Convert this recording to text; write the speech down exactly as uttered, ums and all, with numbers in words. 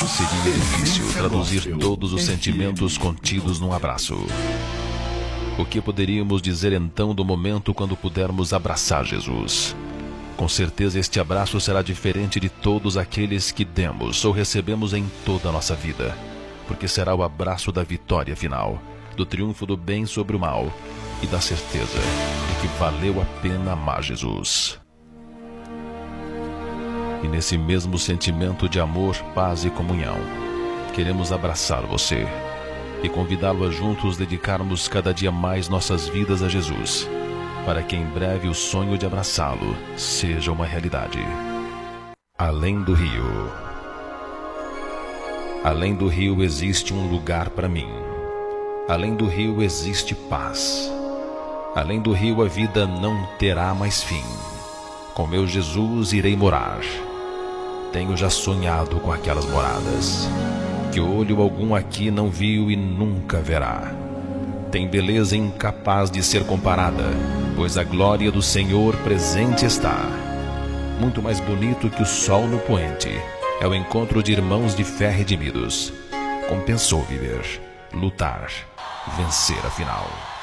Seria difícil traduzir todos os sentimentos contidos num abraço. O que poderíamos dizer então do momento quando pudermos abraçar Jesus? Com certeza este abraço será diferente de todos aqueles que demos ou recebemos em toda a nossa vida, porque será o abraço da vitória final, do triunfo do bem sobre o mal e da certeza de que valeu a pena amar Jesus. E nesse mesmo sentimento de amor, paz e comunhão, queremos abraçar você e convidá-lo a juntos dedicarmos cada dia mais nossas vidas a Jesus, para que em breve o sonho de abraçá-lo seja uma realidade. Além do rio. Além do rio existe um lugar para mim. Além do rio existe paz. Além do rio a vida não terá mais fim. Com meu Jesus irei morar. Tenho já sonhado com aquelas moradas, que olho algum aqui não viu e nunca verá. Tem beleza incapaz de ser comparada, pois a glória do Senhor presente está. Muito mais bonito que o sol no poente é o encontro de irmãos de fé redimidos. Compensou viver, lutar, vencer afinal.